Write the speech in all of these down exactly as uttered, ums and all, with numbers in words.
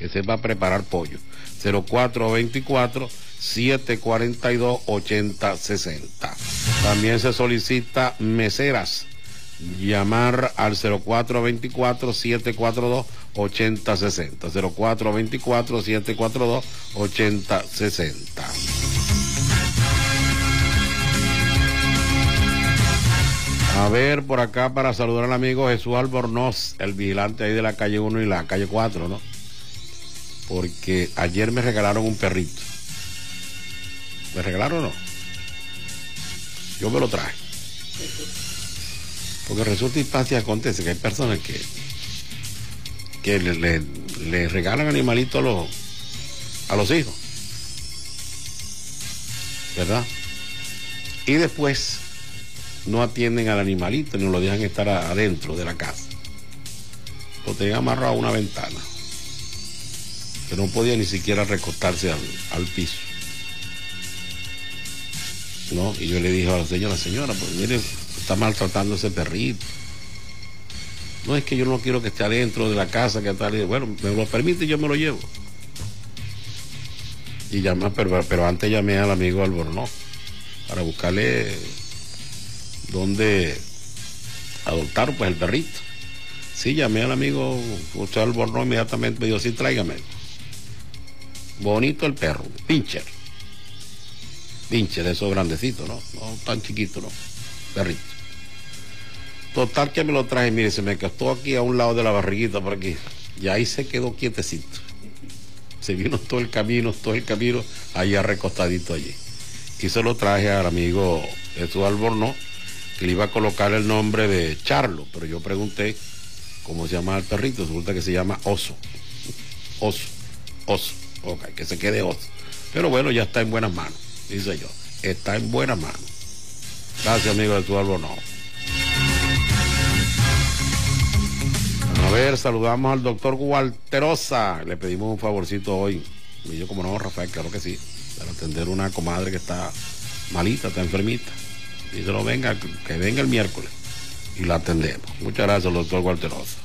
que sepa preparar pollo. cero cuatro veinticuatro, siete cuarenta y dos, ochenta sesenta. También se solicita meseras. Llamar al cero cuatro veinticuatro, siete cuatro dos, ochenta sesenta. cero cuatro veinticuatro, siete cuatro dos, ochenta sesenta. A ver, por acá para saludar al amigo Jesús Albornoz, el vigilante ahí de la calle uno y la calle cuatro, ¿no? Porque ayer me regalaron un perrito. ¿Me regalaron o no? Yo me lo traje. Porque resulta y pasa y acontece que hay personas que, que le, le, le regalan animalitos a los, a los hijos. ¿Verdad? Y después no atienden al animalito ni lo dejan estar adentro de la casa. Lo tenían amarrado a una ventana, que no podía ni siquiera recostarse al, al piso. ¿No? Y yo le dije a la señora, señora, pues mire, está maltratando ese perrito. No, es que yo no quiero que esté adentro de la casa, que tal. Bueno, me lo permite y yo me lo llevo. Y llamé, pero, pero antes llamé al amigo Albornoz para buscarle dónde adoptar pues el perrito. Sí, llamé al amigo José Albornoz, inmediatamente me dijo, sí, tráigame. Bonito el perro, pincher. Pincher, esos grandecitos, ¿no? No tan chiquito, no. Perrito. Total que me lo traje, mire, se me quedó aquí a un lado de la barriguita por aquí. Y ahí se quedó quietecito. Se vino todo el camino, todo el camino, allá recostadito allí. Y se lo traje al amigo Jesús Albornoz, que le iba a colocar el nombre de Charlo, pero yo pregunté cómo se llama el perrito, resulta que se llama Oso. Oso, Oso, ok, que se quede Oso. Pero bueno, ya está en buenas manos, dice yo, está en buenas manos. Gracias, amigo Jesús Albornoz. A ver, saludamos al doctor Walterosa, le pedimos un favorcito hoy. Y yo, como no, Rafael, claro que sí, para atender una comadre que está malita, está enfermita. Díselo, venga, que venga el miércoles y la atendemos. Muchas gracias, doctor Walterosa.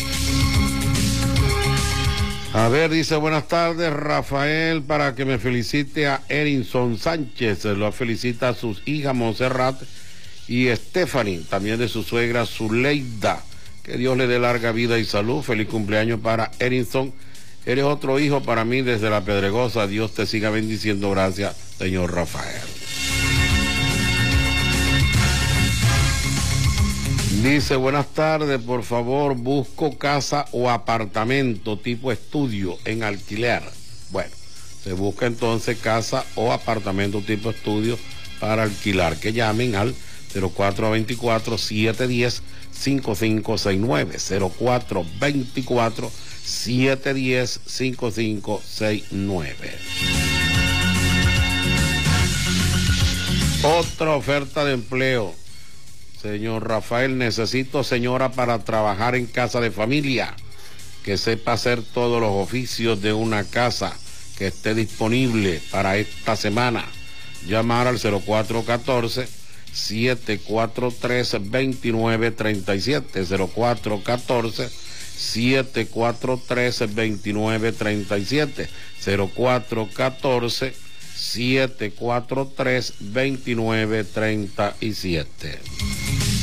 A ver, dice, buenas tardes, Rafael, para que me felicite a Erinson Sánchez. Se lo felicita a sus hijas Montserrat y Stephanie, también de su suegra Zuleida. Que Dios le dé larga vida y salud. Feliz cumpleaños para Erinson. Eres otro hijo para mí desde La Pedregosa. Dios te siga bendiciendo. Gracias, señor Rafael. Dice, buenas tardes, por favor, busco casa o apartamento tipo estudio en alquiler. Bueno, se busca entonces casa o apartamento tipo estudio para alquilar. Que llamen al cero cuatro veinticuatro, siete diez, cinco cinco seis nueve, cero cuatro veinticuatro, siete diez, cinco cinco seis nueve. Otra oferta de empleo. Señor Rafael, necesito señora para trabajar en casa de familia, que sepa hacer todos los oficios de una casa, que esté disponible para esta semana. Llamar al cero cuatro uno cuatro, siete cuatro tres, dos nueve tres siete, cero cuatro uno cuatro, siete cuatro tres, dos nueve tres siete, cero cuatro uno cuatro, siete cuatro tres, dos nueve tres siete.